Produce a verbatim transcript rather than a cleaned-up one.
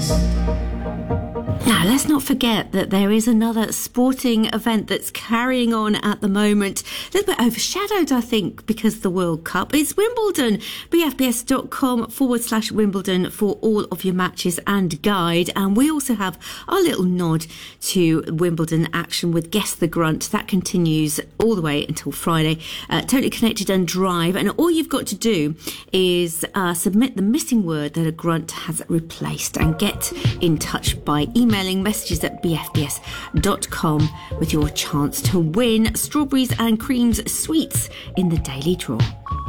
Now, let's not forget that there is another sporting event that's carrying on at the moment. A little bit overshadowed, I think, because of the World Cup. It's Wimbledon. bfbs.com forward slash Wimbledon for all of your matches and guide. And we also have our little nod to Wimbledon action with Guess the Grunt. That continues all the way until Friday. Uh, totally connected and drive. And all you've got to do is uh, submit the missing word that a grunt has replaced and get in touch by email. Emailing messages at b f b s dot com with your chance to win strawberries and creams sweets in the daily draw.